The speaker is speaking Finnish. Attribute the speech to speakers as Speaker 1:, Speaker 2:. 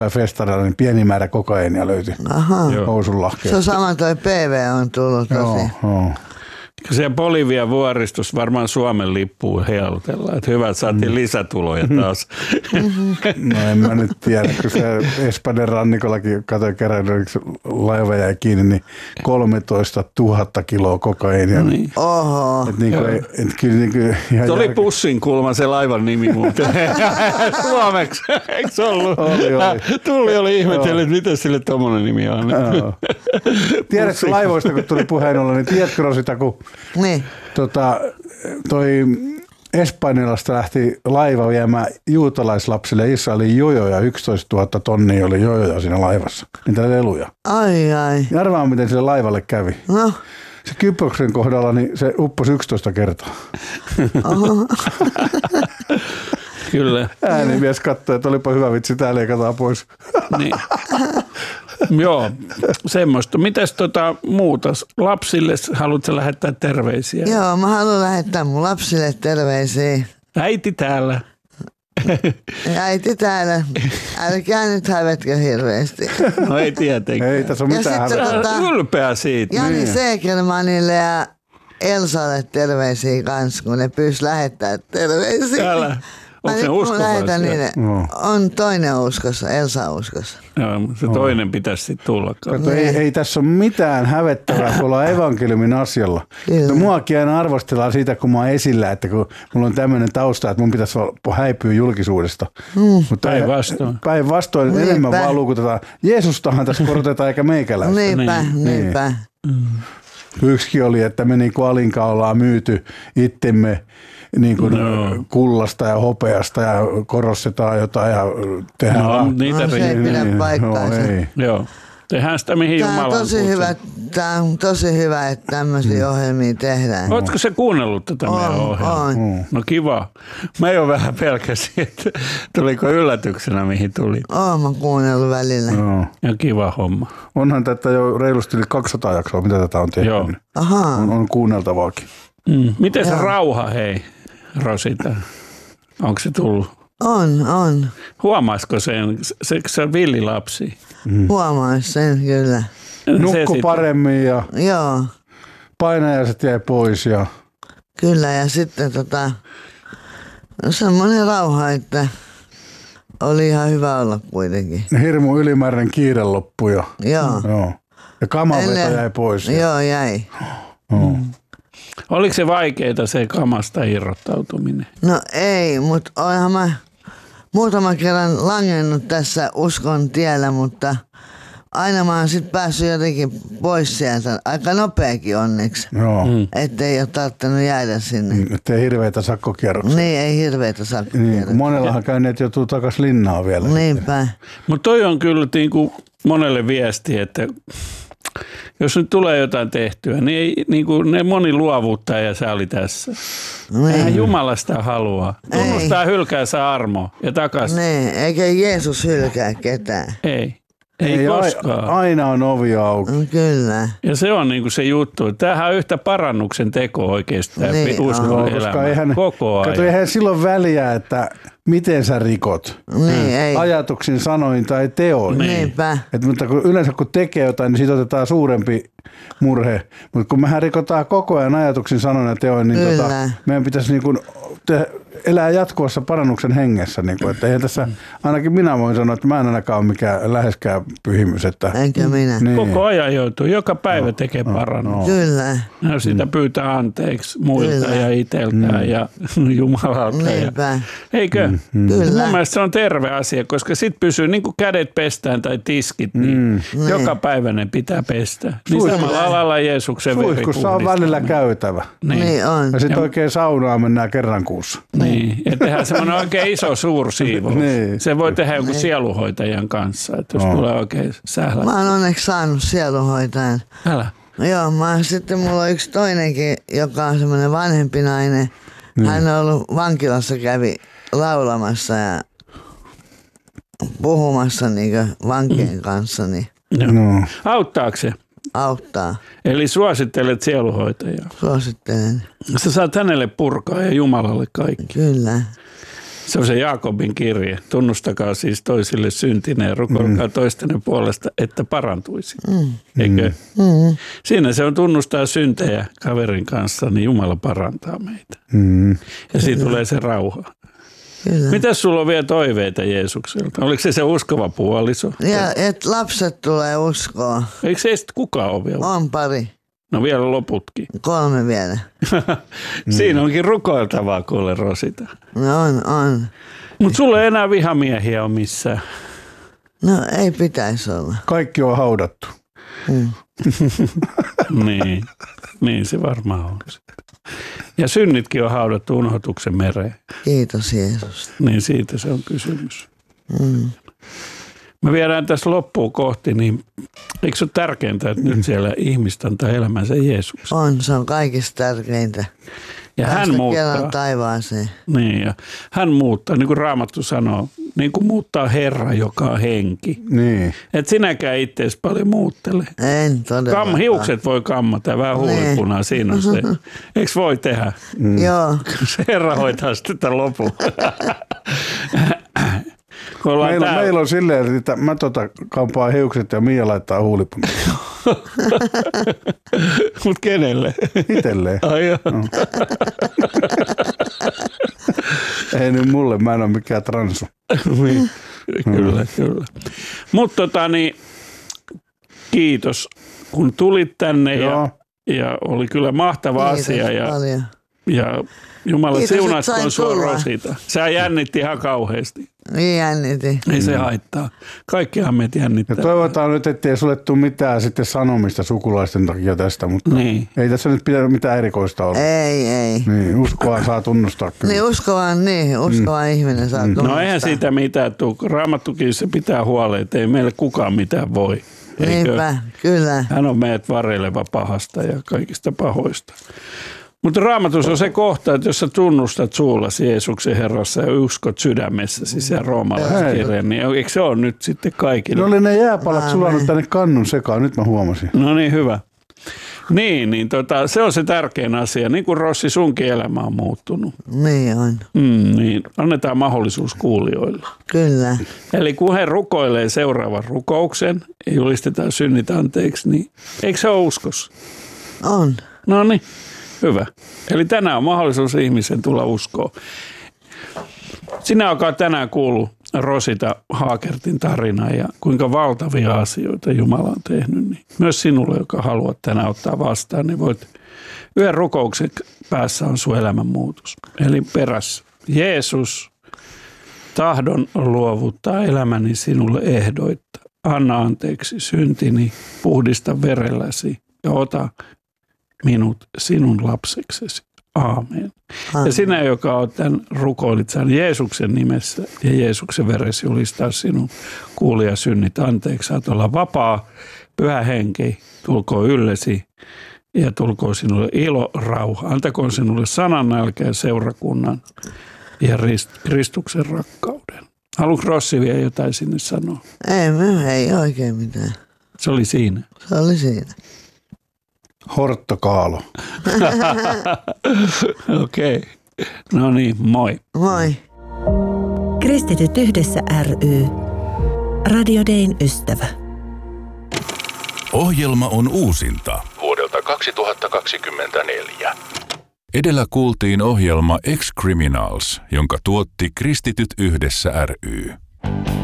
Speaker 1: festarilla, niin pieni määrä kokaiinia löytyi housun lahkeesta.
Speaker 2: Se on sama toi PV on tullut tosi.
Speaker 1: Joo.
Speaker 3: Se Bolivian vuoristus varmaan Suomen lippuun heilutellaan, että hyvä, saatiin lisätuloja taas.
Speaker 1: No en mä nyt tiedä, kun se Espanjan rannikollakin katsoin kerran, laiva jäi kiinni, niin 13 000 kiloa kokaiinia.
Speaker 3: Niin.
Speaker 2: Oho.
Speaker 3: Se oli Pussinkulma se laivan nimi muuten. Suomeksi, eikö ollut?
Speaker 1: Oli.
Speaker 3: Tulli oli ihmetellyt, että miten sille tommonen nimi on.
Speaker 1: Tiedätkö laivoista, kun tuli puheen olla, niin tiedätkö sitä, kun
Speaker 2: Niin.
Speaker 1: Toi Espanjalasta lähti laiva viemään juutalaislapsille Israelin jojoja. 11 000 tonnia oli jojoja siinä laivassa. Niitä leluja.
Speaker 2: Ai.
Speaker 1: Ja arvaa, miten sille laivalle kävi.
Speaker 2: No.
Speaker 1: Se Kyproksen kohdalla, niin se upposi 11 kertaa.
Speaker 3: Kyllä.
Speaker 1: Äänimies katsoi, että olipa hyvä vitsi, tää leikataan pois.
Speaker 3: Niin. Joo, semmoista. Mitäs muuta? Lapsille haluatko lähettää terveisiä?
Speaker 2: Joo, mä haluan lähettää mun lapsille terveisiä.
Speaker 3: Äiti täällä.
Speaker 2: Äiti täällä. Älkää nyt hävetkö hirveästi.
Speaker 3: No ei tietenkään.
Speaker 1: Ei tässä ole mitään hävetä.
Speaker 3: Ylpeä siitä.
Speaker 2: Jani Segermanille ja Elsalle terveisiä kanssa, kun ne pyys lähettää terveisiä.
Speaker 3: Älä. Onko se uskovaisia?
Speaker 2: On toinen uskossa, Elsa uskossa.
Speaker 3: Joo, se toinen pitäisi sitten tulla.
Speaker 1: Kato, ei tässä ole mitään hävettävää, kun ollaan evankeliumin asialla. No, muakin aina arvostellaan siitä, kun mä oon esillä, että kun mulla on tämmöinen tausta, että mun pitäisi häipyä julkisuudesta. Mutta päinvastoin enemmän vaan lukutetaan. Jeesustahan tässä korotetaan eikä meikäläistä.
Speaker 2: Niinpä.
Speaker 1: Yksikin oli, että me niin kuin Alinkaan ollaan myyty itsemme niin kuin kullasta ja hopeasta ja korossetaan jotain ja tehdään.
Speaker 2: Se ei pidä paikkaansa.
Speaker 3: Joo. Tehdään sitä mihin Jumala on
Speaker 2: Tämä on tosi hyvä, että tämmöisiä ohjelmia tehdään.
Speaker 3: Oletko se kuunnellut tätä meidän ohjelmaa?
Speaker 2: On.
Speaker 3: No kiva. Mä jo vähän pelkäsin, että tuliko yllätyksenä mihin tuli.
Speaker 2: Oon mä kuunnellut välillä.
Speaker 3: Ja kiva homma.
Speaker 1: Onhan tätä jo reilusti yli 200 jaksoa, mitä tätä on tehty.
Speaker 3: Joo.
Speaker 1: On kuunneltavaakin.
Speaker 3: Miten se rauha, hei, Rosita? Onko se tullut?
Speaker 2: On.
Speaker 3: Huomaisiko sen? Se on villilapsi.
Speaker 2: Huomais sen kyllä.
Speaker 1: Nukku paremmin ja
Speaker 2: Joo.
Speaker 1: painajaiset jäi pois. Ja
Speaker 2: Kyllä ja sitten semmoinen rauha, että oli ihan hyvä olla kuitenkin.
Speaker 1: hirmu ylimääräinen kiire loppui.
Speaker 2: Joo.
Speaker 1: Ja kamaveto jäi pois.
Speaker 2: Joo, jäi.
Speaker 3: Oliko se vaikeaa se kamasta irrottautuminen?
Speaker 2: No ei, mutta olenhan mä muutaman kerran langennut tässä uskon tiellä, mutta aina mä oon sitten päässyt jotenkin pois sieltä. Aika nopeakin onneksi.
Speaker 1: Joo.
Speaker 2: Ettei ole tarttunut jäädä sinne.
Speaker 1: Ettei hirveitä sakkokierroksia.
Speaker 2: Niin, ei hirveitä sakkokierroksia.
Speaker 1: Niin, monellahan käyneet joutuu takaisin linnaan vielä.
Speaker 2: Niinpä.
Speaker 3: Mutta toi on kyllä niinku monelle viesti, että jos nyt tulee jotain tehtyä, niin ei, niinku, ne moni luovuttaa ja sä oli tässä. Eihän Jumala sitä haluaa. Tunnustaa hylkää se armo ja takaisin.
Speaker 2: Niin, eikä Jeesus hylkää ketään.
Speaker 3: Ei koskaan.
Speaker 1: Aina on ovi auki.
Speaker 2: Kyllä.
Speaker 3: Ja se on niinku se juttu. Tämähän on yhtä parannuksen teko oikeasti tämä uskon elämä. Koko ajan.
Speaker 1: Kato, eihän silloin väliä, että miten sä rikot.
Speaker 2: Ei.
Speaker 1: Ajatuksin, sanoin tai teoin.
Speaker 2: Niinpä.
Speaker 1: Mutta yleensä kun tekee jotain, niin siitä otetaan suurempi murhe. Mutta kun mehän rikotaan koko ajan ajatuksin, sanoin ja teoin, niin meidän pitäisi niin kuin elää jatkuvassa parannuksen hengessä. Niin kuin, että eihän tässä, ainakin minä voin sanoa, että mä en ainakaan ole mikään läheskään pyhimys. Että,
Speaker 2: enkä minä.
Speaker 1: Niin.
Speaker 3: Koko ajan joutuu. Joka päivä tekee parannuksen.
Speaker 2: Kyllä.
Speaker 3: Ja sitä pyytää anteeksi muilta ja itseltään ja Jumalalta.
Speaker 2: Niinpä.
Speaker 3: Eikö?
Speaker 2: Kyllä.
Speaker 3: Mun mielestä se on terve asia, koska sit pysyy niin kuin kädet pestään tai tiskit, niin joka päivä ne pitää pestä. Niin samalla lailla Jeesuksen veri puhdistaa.
Speaker 1: Suihkussa on välillä käytävä.
Speaker 2: Niin on.
Speaker 1: Ja sitten oikein saunaan mennään kerran kuussa.
Speaker 3: Niin, ja tehdään semmoinen oikein iso suursiivous.
Speaker 1: Niin.
Speaker 3: Se voi tehdä jonkun sieluhoitajan kanssa, että jos tulee oikein sählä.
Speaker 2: Mä oon onneksi saanut sielunhoitajan.
Speaker 3: Älä.
Speaker 2: Joo, sitten mulla on yksi toinenkin, joka on semmoinen vanhempi nainen. Hän on ollut vankilassa, kävi laulamassa ja puhumassa niin vankien kanssa. Niin
Speaker 1: No.
Speaker 3: Auttaako se?
Speaker 2: auttaa.
Speaker 3: Eli suosittelet sieluhoitajaa.
Speaker 2: Suosittelen.
Speaker 3: Sä saat hänelle purkaa ja Jumalalle kaikki.
Speaker 2: Kyllä.
Speaker 3: Se on se Jaakobin kirje. Tunnustakaa siis toisille syntinen ja rukoilkaa toistenne puolesta, että parantuisi. Eikö? Siinä se on tunnustaa syntejä kaverin kanssa, niin Jumala parantaa meitä. Ja siitä tulee se rauha.
Speaker 2: Kyllä.
Speaker 3: Mitäs sulla on vielä toiveita Jeesukselta? Oliko se uskova puoliso?
Speaker 2: Ja että lapset tulee uskoa.
Speaker 3: Eikö se sitten kukaan ole vielä?
Speaker 2: On pari.
Speaker 3: No vielä loputkin.
Speaker 2: 3 vielä.
Speaker 3: Siinä onkin rukoiltavaa kuule Rosita.
Speaker 2: No on.
Speaker 3: Mutta sulla ei enää vihamiehiä ole missään.
Speaker 2: No ei pitäisi olla.
Speaker 1: Kaikki on haudattu.
Speaker 3: Niin se varmaan on. Ja synnitkin on haudattu unohtuksen mereen.
Speaker 2: Kiitos Jeesus.
Speaker 3: Niin siitä se on kysymys. Me viedään tässä loppuun kohti, niin eikö se ole tärkeintä, että nyt siellä ihmiset antaa elämänsä Jeesuksen?
Speaker 2: On, se on kaikista tärkeintä.
Speaker 3: Ja hän muuttaa.
Speaker 2: Taivaaseen.
Speaker 3: Niin, ja hän muuttaa, niin kuin Raamattu sanoo, niin kuin muuttaa Herra, joka on henki.
Speaker 1: Niin.
Speaker 3: Et sinäkään itseäsi paljon muuttele.
Speaker 2: En todellakaan.
Speaker 3: Hiukset voi kammata, vähän huulipunaa, siinä on se. Eikö voi tehdä?
Speaker 2: Joo.
Speaker 3: Se Herra hoitaa sitten tämän lopun.
Speaker 1: Meillä on silleen, että mä kampaan hiukset ja Mia laittaa huulipunaa.
Speaker 3: Mut kenelle?
Speaker 1: Itselleen.
Speaker 3: Ai joo.
Speaker 1: No. Ei nyt mulle, mä en ole mikään transu.
Speaker 3: Kyllä. Mutta kiitos kun tulit tänne ja oli kyllä mahtava
Speaker 2: kiitos
Speaker 3: asia. Ja Jumala siunatkoon sua Rosita. Sä jännitti ihan kauheasti.
Speaker 2: Niin jännitin.
Speaker 3: Ei se haittaa. Kaikkihan meitä jännittää.
Speaker 1: Ja toivotaan nyt, ettei sulle tule mitään sitten sanomista sukulaisten takia tästä, mutta ei tässä nyt pidä mitään erikoista olla.
Speaker 2: Ei.
Speaker 1: Niin, uskoaan saa tunnustaa kyllä.
Speaker 2: Niin, uskovan ihminen saa tunnustaa.
Speaker 3: No eihän siitä mitään tule. Raamattukin se pitää huoleen, että ei meille kukaan mitään voi.
Speaker 2: Niinpä, kyllä.
Speaker 3: Hän on meidät vareleva pahasta ja kaikista pahoista. Mutta Raamatussa on se kohta, että jos sä tunnustat suullasi Jeesuksen Herrassa ja uskot sydämessäsi sen roomalaiskirjan, niin eikö se ole nyt sitten kaikille?
Speaker 1: No oli ne jääpalat sulanut tänne kannun sekaan, nyt mä huomasin.
Speaker 3: No niin, hyvä. Niin, se on se tärkein asia, niin kuin Rossi sunkin elämä on muuttunut.
Speaker 2: Niin on.
Speaker 3: Niin, annetaan mahdollisuus kuulijoille.
Speaker 2: Kyllä.
Speaker 3: Eli kun he rukoilee seuraavan rukouksen ja julistetaan synnit anteeksi, niin eikö se ole uskossa?
Speaker 2: On.
Speaker 3: No niin. Hyvä. Eli tänään on mahdollisuus ihmisen tulla uskoon. Sinä, joka on tänään kuullut Rosita Haakertin tarina ja kuinka valtavia asioita Jumala on tehnyt, niin myös sinulle, joka haluat tänään ottaa vastaan, niin voit yhden rukouksen päässä on sun elämänmuutos. Eli perässä. Jeesus, tahdon luovuttaa elämäni sinulle ehdoitta. Anna anteeksi syntini, puhdista verelläsi ja ota minut sinun lapseksesi. Aamen. Ja sinä, joka olet tämän rukoilit sen Jeesuksen nimessä ja Jeesuksen veressä julistaa sinun kuulija synnit anteeksi. Saat olla vapaa, Pyhä Henki, tulkoon yllesi ja tulkoon sinulle ilo, rauha. Antakoon sinulle sanan, nälkä ja seurakunnan ja Kristuksen rakkauden. Haluatko Rossi vielä jotain sinne sanoa?
Speaker 2: Ei oikein mitään.
Speaker 3: Se oli siinä.
Speaker 2: Se oli siinä.
Speaker 1: Hortto Kaalo.
Speaker 3: Okei. No niin, moi.
Speaker 2: Moi.
Speaker 4: Kristityt yhdessä ry. Radio Dayn ystävä.
Speaker 5: Ohjelma on uusinta vuodelta 2024. Edellä kuultiin ohjelma Ex-Criminals, jonka tuotti Kristityt yhdessä ry.